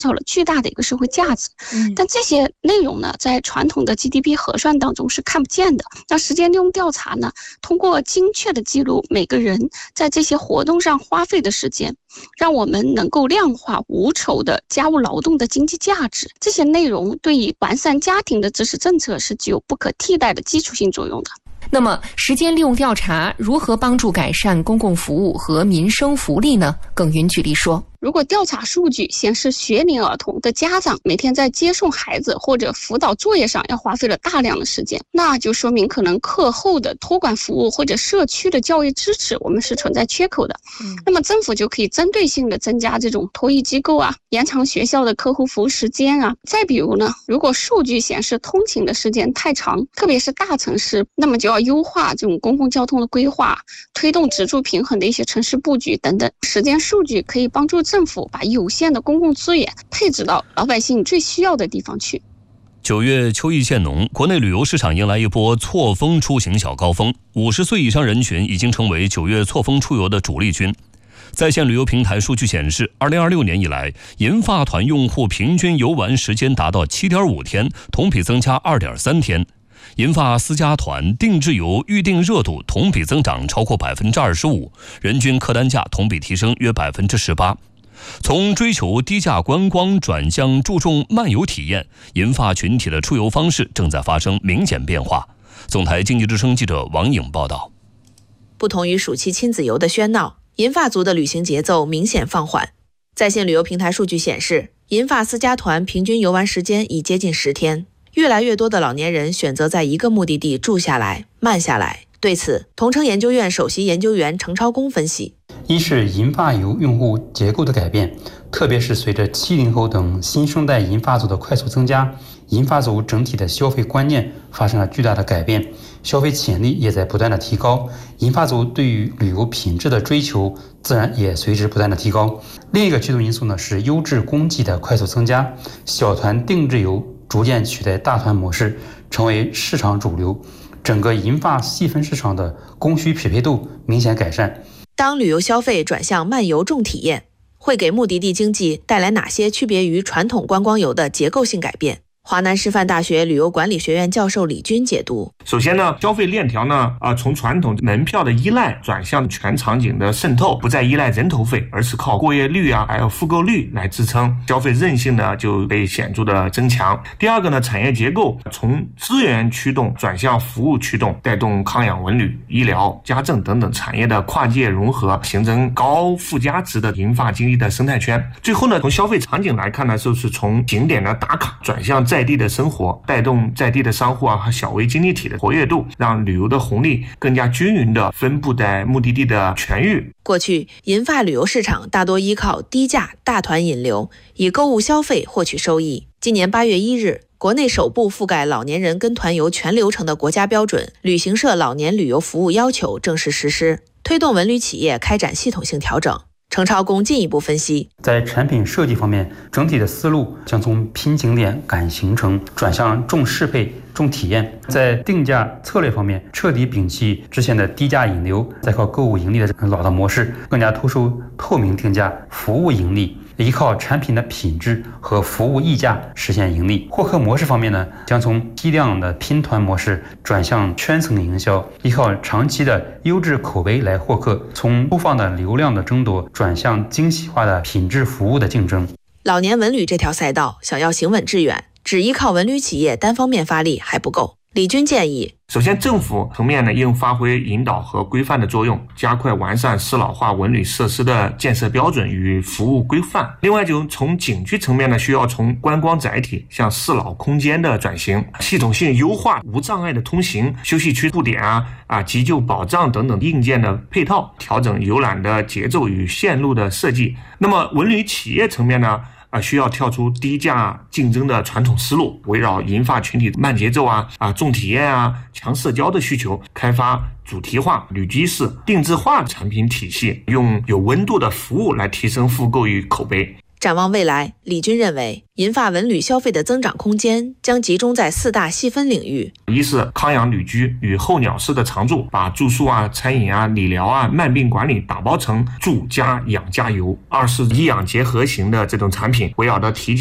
造了巨大的一个社会价值。但这些内容呢，在传统的 GDP 核算当中是看不见的。那时间利用调查呢，通过精确的记录每个人在这些活动上花费的时间，让我们能够量化无酬的家务劳动的经济价值。这些内容对于完善家庭的支持政策是具有不可替代的基础性作用的。 那么时间利用调查如何帮助改善公共服务和民生福利呢？耿云举例说， 如果调查数据显示学龄儿童的家长每天在接送孩子或者辅导作业上要花费了大量的时间，那就说明可能课后的托管服务或者社区的教育支持我们是存在缺口的。那么政府就可以针对性的增加这种托育机构啊，延长学校的客户服务时间啊。再比如呢，如果数据显示通勤的时间太长，特别是大城市，那么就要优化这种公共交通的规划，推动支柱平衡的一些城市布局等等。时间数据可以帮助政府把有限的公共资源配置到老百姓最需要的地方去。 9月秋意渐浓，国内旅游市场迎来一波错峰出行小高峰，50岁以上人群已经成为9月错峰出游的主力军。在线旅游平台数据显示，2026年以来，银发团用户平均游玩时间达到 7.5 天，同比增加 2.3 天。银发私家团定制游预订热度同比增长超过 25%， 人均客单价同比提升约 18%。从追求低价观光转向注重漫游体验，银发群体的出游方式正在发生明显变化。总台经济之声记者王颖报道。 不同于暑期亲子游的喧闹，银发族的旅行节奏明显放缓。在线旅游平台数据显示，银发私家团平均游玩时间已接近10天。越来越多的老年人选择在一个目的地住下来、慢下来。对此，同城研究院首席研究员程超公分析： 一是银发游用户结构的改变，特别是随着70后等新生代银发族的快速增加，银发族整体的消费观念发生了巨大的改变，消费潜力也在不断的提高，银发族对于旅游品质的追求自然也随之不断的提高。另一个驱动因素呢是优质供给的快速增加，小团定制游逐渐取代大团模式，成为市场主流，整个银发细分市场的供需匹配度明显改善。 当旅游消费转向漫游重体验，会给目的地经济带来哪些区别于传统观光游的结构性改变？华南师范大学旅游管理学院教授李军解读： 首先呢，消费链条呢，从传统门票的依赖转向全场景的渗透，不再依赖人头费，而是靠过夜率啊，还有复购率来支撑，消费韧性呢就被显著的增强。第二个呢，产业结构从资源驱动转向服务驱动，带动康养文旅、医疗、家政等等产业的跨界融合，形成高附加值的银发经济的生态圈。最后呢，从消费场景来看呢，就是从景点的打卡转向在地的生活，带动在地的商户啊和小微经济体的活跃度，让旅游的红利更加均匀地分布在目的地的全域。 过去，银发旅游市场大多依靠低价大团引流，以购物消费获取收益。今年8月1日，国内首部覆盖老年人跟团游全流程的国家标准《旅行社老年旅游服务要求》正式实施，推动文旅企业开展系统性调整。程超公进一步分析， 在产品设计方面，整体的思路将从拼景点赶行程转向重适配重体验。在定价策略方面，彻底摒弃之前的低价引流再靠购物盈利的老的模式，更加突出透明定价、服务盈利，依靠产品的品质和服务溢价实现盈利。获客模式方面呢，将从批量的拼团模式转向圈层营销，依靠长期的优质口碑来获客，从粗放的流量的争夺转向精细化的品质服务的竞争。 老年文旅这条赛道想要行稳致远，只依靠文旅企业单方面发力还不够。李军建议， 首先政府层面呢，应发挥引导和规范的作用，加快完善适老化文旅设施的建设标准与服务规范。另外，就从景区层面呢，需要从观光载体向适老空间的转型，系统性优化无障碍的通行、休息区布点急救保障等等硬件的配套，调整游览的节奏与线路的设计。那么文旅企业层面呢，需要跳出低价竞争的传统思路，围绕银发群体慢节奏重体验强社交的需求，开发主题化、旅居式、定制化产品体系，用有温度的服务来提升复购与口碑。 展望未来，李军认为，银发文旅消费的增长空间将集中在4大细分领域： 一是康养旅居与候鸟式的常住，把住宿啊、餐饮啊、理疗啊、慢病管理打包成住加养加游；二是医养结合型的这种产品，围绕着体检